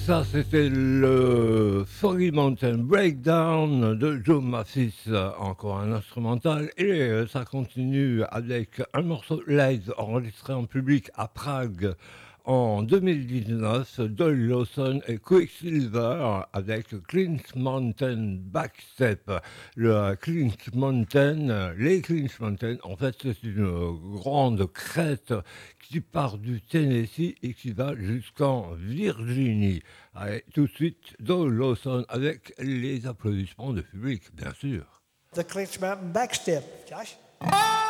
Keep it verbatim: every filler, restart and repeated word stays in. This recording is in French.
Ça, c'était le Foggy Mountain Breakdown de Joe Mathis, encore un instrumental. Et euh, ça continue avec un morceau live enregistré en public à Prague en deux mille dix-neuf, Doyle Lawson et Quicksilver avec Clinch Mountain Backstep. Le Clinch Mountain, les Clinch Mountain, en fait, c'est une grande crête qui part du Tennessee et qui va jusqu'en Virginie. Allez, tout de suite, Doyle Lawson avec les applaudissements du public, bien sûr. The Clinch Mountain Backstep, Josh.